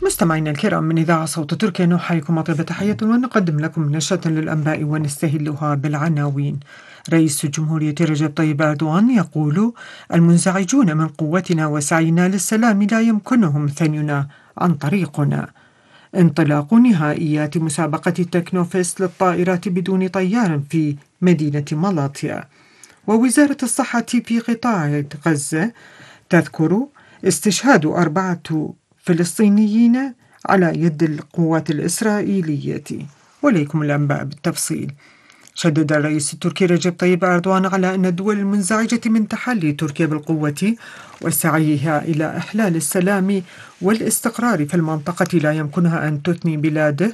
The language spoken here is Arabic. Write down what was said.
مستمعينا الكرام من إذاعة صوت تركيا نحييكم وطيب تحية ونقدم لكم نشرة للأنباء ونستهلها بالعناوين. رئيس الجمهورية رجب طيب أردوغان يقول: المنزعجون من قوتنا وسعينا للسلام لا يمكنهم ثنينا عن طريقنا. انطلاق نهائيات مسابقة تكنوفيست للطائرات بدون طيار في مدينة مالاطيا. ووزارة الصحة في قطاع غزة تذكر استشهاد 4 فلسطينيين على يد القوات الإسرائيلية. وليكم الأنباء بالتفصيل. شدد الرئيس التركي رجب طيب أردوغان على أن الدول المنزعجة من تحلي تركيا بالقوة وسعيها إلى إحلال السلام والاستقرار في المنطقة لا يمكنها أن تثني بلاده